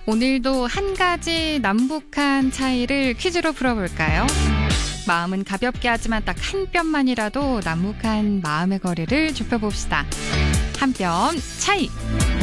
오늘도 한 가지 남북한 차이를 퀴즈로 풀어볼까요? 마음은 가볍게 하지만 딱 한 뼘만이라도 남북한 마음의 거리를 좁혀봅시다. 한 뼘 차이!